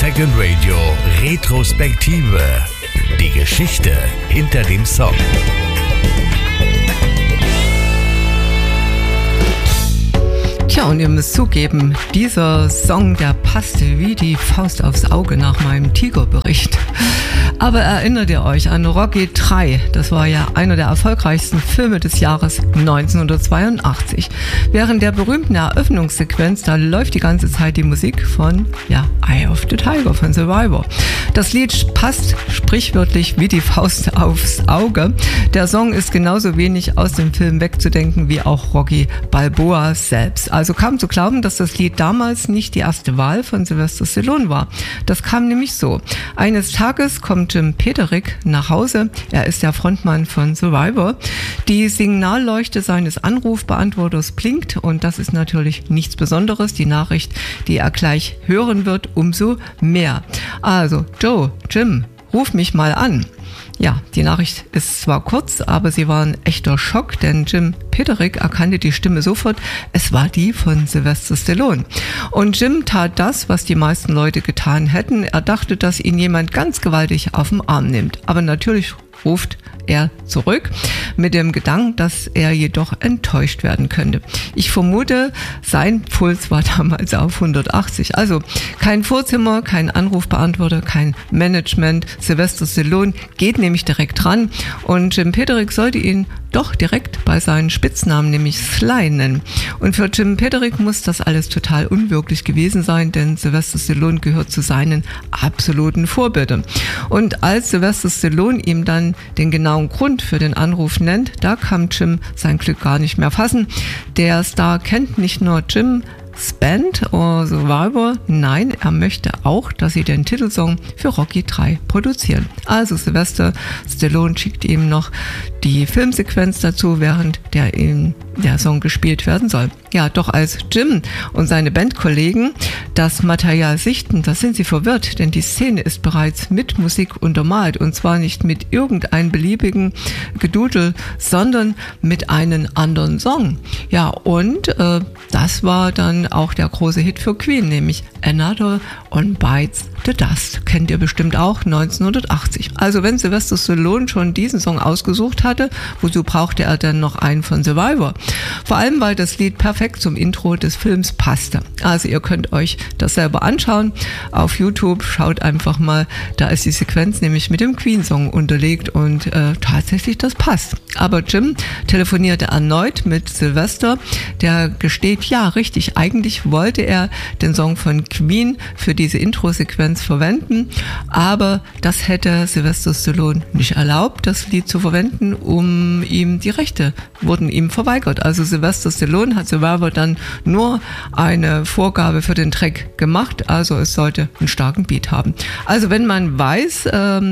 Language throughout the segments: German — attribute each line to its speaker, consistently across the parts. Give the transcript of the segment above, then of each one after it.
Speaker 1: Dragon Radio Retrospektive. Die Geschichte hinter dem Song.
Speaker 2: Tja, und ihr müsst zugeben, dieser Song, der passte wie die Faust aufs Auge nach meinem Tiger-Bericht. Aber erinnert ihr euch an Rocky 3? Das war ja einer der erfolgreichsten Filme des Jahres 1982. Während der berühmten Eröffnungssequenz, da läuft die ganze Zeit die Musik von, Eye of the Tiger von Survivor. Das Lied passt sprichwörtlich wie die Faust aufs Auge. Der Song ist genauso wenig aus dem Film wegzudenken wie auch Rocky Balboa selbst. Also kaum zu glauben, dass das Lied damals nicht die erste Wahl von Sylvester Stallone war. Das kam nämlich so. Eines Tages kommt Jim Peterik nach Hause. Er ist der Frontmann von Survivor. Die Signalleuchte seines Anrufbeantworters blinkt und das ist natürlich nichts Besonderes. Die Nachricht, die er gleich hören wird, umso mehr. Also, Joe, Jim, ruf mich mal an. Ja, die Nachricht ist zwar kurz, aber sie war ein echter Schock, denn Jim Peterik erkannte die Stimme sofort. Es war die von Sylvester Stallone. Und Jim tat das, was die meisten Leute getan hätten. Er dachte, dass ihn jemand ganz gewaltig auf den Arm nimmt. Aber natürlich ruft er zurück mit dem Gedanken, dass er jedoch enttäuscht werden könnte. Ich vermute, sein Puls war damals auf 180. Also kein Vorzimmer, kein Anrufbeantworter, kein Management. Sylvester Stallone geht nämlich direkt ran und Jim Peterik sollte ihn doch direkt bei seinen Spitznamen, nämlich Sly, nennen. Und für Jim Peterik muss das alles total unwirklich gewesen sein, denn Sylvester Stallone gehört zu seinen absoluten Vorbildern. Und als Sylvester Stallone ihm dann den genauen Grund für den Anruf nennt, da kann Jim sein Glück gar nicht mehr fassen. Der Star kennt nicht nur Jim Band oder Survivor, nein, er möchte auch, dass sie den Titelsong für Rocky 3 produzieren. Also Sylvester Stallone schickt ihm noch die Filmsequenz dazu, während der Song gespielt werden soll. Ja, doch als Jim und seine Bandkollegen das Material sichten, da sind sie verwirrt, denn die Szene ist bereits mit Musik untermalt und zwar nicht mit irgendeinem beliebigen Gedudel, sondern mit einem anderen Song. Ja, und das war dann auch der große Hit für Queen, nämlich Another One Bites the Dust. Kennt ihr bestimmt auch, 1980. Also wenn Sylvester Stallone schon diesen Song ausgesucht hatte, wozu brauchte er denn noch einen von Survivor? Vor allem, weil das Lied perfekt zum Intro des Films passte. Also ihr könnt euch das selber anschauen. Auf YouTube schaut einfach mal, da ist die Sequenz nämlich mit dem Queen-Song unterlegt und tatsächlich das passt. Aber Jim telefonierte erneut mit Sylvester, der gesteht, ja richtig, eigentlich wollte er den Song von Queen für diese Intro-Sequenz verwenden, aber das hätte Sylvester Stallone nicht erlaubt, das Lied zu verwenden, die Rechte wurden ihm verweigert. Also Sylvester Stallone hat Survivor dann nur eine Vorgabe für den Track gemacht, also es sollte einen starken Beat haben. Also wenn man weiß,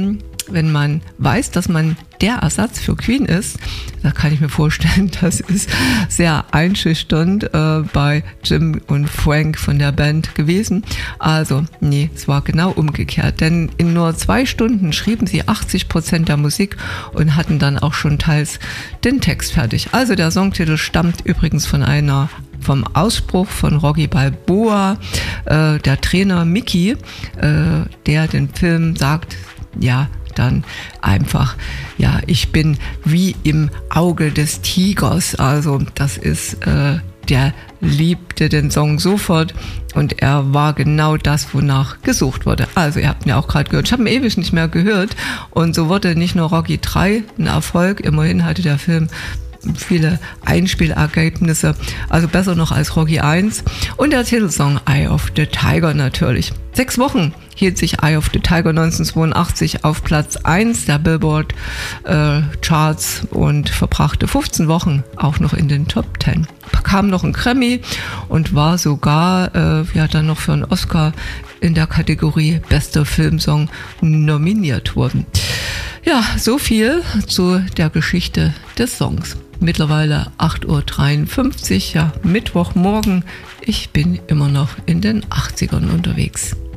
Speaker 2: dass man der Ersatz für Queen ist, da kann ich mir vorstellen, das ist sehr einschüchternd bei Jim und Frank von der Band gewesen. Also, nee, es war genau umgekehrt, denn in nur 2 Stunden schrieben sie 80% der Musik und hatten dann auch schon teils den Text fertig. Also der Songtitel stammt übrigens vom Ausspruch von Rocky Balboa, der Trainer Mickey, der den Film sagt, dann einfach, ich bin wie im Auge des Tigers. Also das ist, der liebte den Song sofort und er war genau das, wonach gesucht wurde. Also ihr habt ihn ja auch gerade gehört. Ich habe ihn ewig nicht mehr gehört und so wurde nicht nur Rocky 3 ein Erfolg, immerhin hatte der Film viele Einspielergebnisse, also besser noch als Rocky 1 und der Titelsong Eye of the Tiger natürlich. 6 Wochen hielt sich Eye of the Tiger 1982 auf Platz 1 der Billboard Charts und verbrachte 15 Wochen auch noch in den Top 10. Bekam noch einen Grammy und war sogar dann noch für einen Oscar in der Kategorie Bester Filmsong nominiert worden. Ja, so viel zu der Geschichte des Songs. Mittlerweile 8:53 Uhr, Mittwochmorgen. Ich bin immer noch in den 80ern unterwegs.